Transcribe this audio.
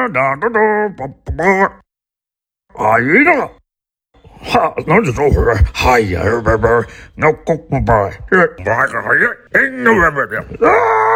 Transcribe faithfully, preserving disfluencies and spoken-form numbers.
哒哒哒叭叭叭。哎呀，哈，那就说会儿，哎呀，叭叭，我咕咕叭，这叭个哎呀，哎呀，叭叭啊。